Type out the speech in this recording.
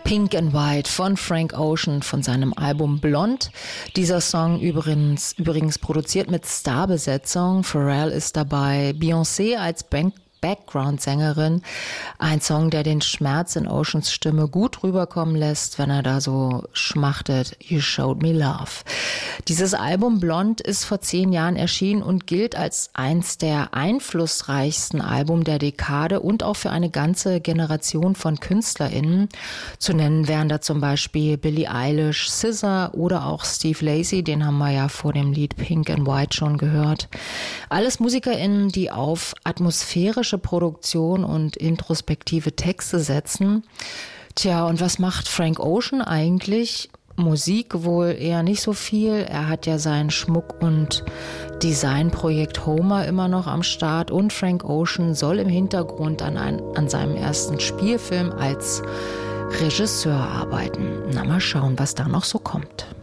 Pink and White von Frank Ocean von seinem Album Blonde. Dieser Song übrigens produziert mit Starbesetzung. Pharrell ist dabei, Beyoncé als Background-Sängerin. Ein Song, der den Schmerz in Oceans Stimme gut rüberkommen lässt, wenn er da so schmachtet, You Showed Me Love. Dieses Album Blonde ist vor 10 Jahren erschienen und gilt als eins der einflussreichsten Alben der Dekade und auch für eine ganze Generation von KünstlerInnen. Zu nennen wären da zum Beispiel Billie Eilish, SZA oder auch Steve Lacy, den haben wir ja vor dem Lied Pink and White schon gehört. Alles MusikerInnen, die auf atmosphärische Produktion und introspektive Texte setzen. Tja, und was macht Frank Ocean eigentlich? Musik wohl eher nicht so viel. Er hat ja sein Schmuck- und Designprojekt Homer immer noch am Start und Frank Ocean soll im Hintergrund an seinem ersten Spielfilm als Regisseur arbeiten. Na, mal schauen, was da noch so kommt.